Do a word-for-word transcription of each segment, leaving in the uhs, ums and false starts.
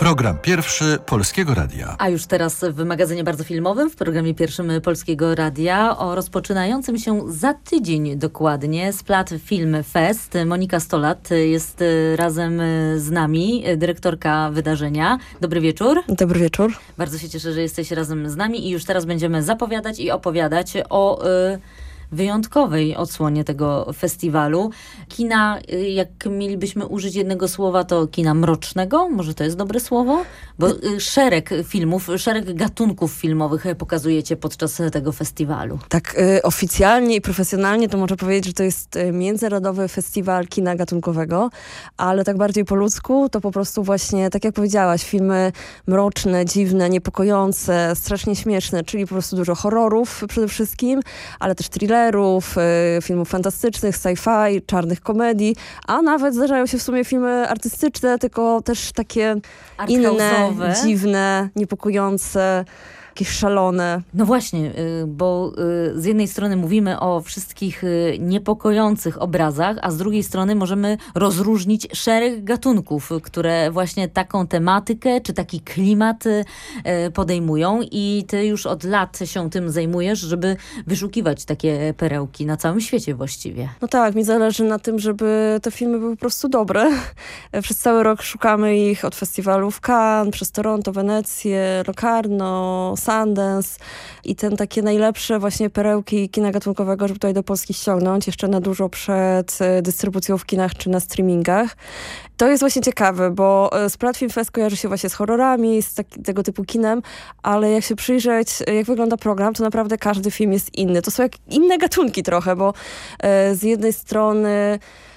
Program pierwszy Polskiego Radia. A już teraz w magazynie bardzo filmowym, w programie pierwszym Polskiego Radia o rozpoczynającym się za tydzień dokładnie Splat Film Fest. Monika Stolat jest razem z nami, dyrektorka wydarzenia. Dobry wieczór. Dobry wieczór. Bardzo się cieszę, że jesteś razem z nami i już teraz będziemy zapowiadać i opowiadać o y, wyjątkowej odsłonie tego festiwalu. Kina, y, jak mielibyśmy użyć jednego słowa, to kina mrocznego, może to jest dobre słowo? Bo y, szereg filmów, szereg gatunków filmowych pokazujecie podczas tego festiwalu. Tak y, oficjalnie i profesjonalnie to można powiedzieć, że to jest y, Międzynarodowy Festiwal Kina Gatunkowego, ale tak bardziej po ludzku to po prostu właśnie, tak jak powiedziałaś, filmy mroczne, dziwne, niepokojące, strasznie śmieszne, czyli po prostu dużo horrorów przede wszystkim, ale też thrillerów, y, filmów fantastycznych, sci-fi, czarnych komedii, a nawet zdarzają się w sumie filmy artystyczne, tylko też takie inne, dziwne, niepokojące, jakieś szalone. No właśnie, bo z jednej strony mówimy o wszystkich niepokojących obrazach, a z drugiej strony możemy rozróżnić szereg gatunków, które właśnie taką tematykę czy taki klimat podejmują i ty już od lat się tym zajmujesz, żeby wyszukiwać takie perełki na całym świecie właściwie. No tak, mi zależy na tym, żeby te filmy były po prostu dobre. Przez cały rok szukamy ich od festiwalów Cannes, przez Toronto, Wenecję, Locarno, Sundance i ten takie najlepsze właśnie perełki kina gatunkowego, żeby tutaj do Polski ściągnąć jeszcze na dużo przed dystrybucją w kinach czy na streamingach. To jest właśnie ciekawe, bo Splat Film Fest kojarzy się właśnie z horrorami, z taki, tego typu kinem, ale jak się przyjrzeć, jak wygląda program, to naprawdę każdy film jest inny. To są jak inne gatunki trochę, bo e, z jednej strony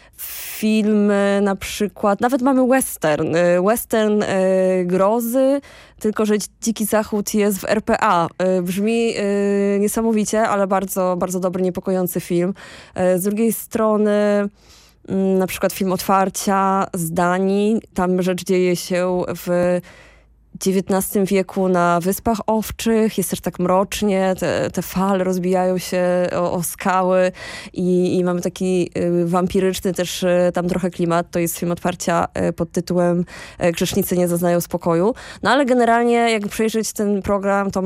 filmy na przykład, nawet mamy western, western e, grozy, tylko że Dziki Zachód jest w R P A. E, brzmi e, niesamowicie, ale bardzo, bardzo dobry, niepokojący film. E, z drugiej strony m, na przykład film Otwarcia z Danii, tam rzecz dzieje się w dziewiętnastym wieku na Wyspach Owczych, jest też tak mrocznie, te, te fale rozbijają się o, o skały i, i mamy taki y, wampiryczny też y, tam trochę klimat. To jest film Otwarcia y, pod tytułem y, Grzesznicy nie zaznają spokoju. No ale generalnie jak przejrzeć ten program, to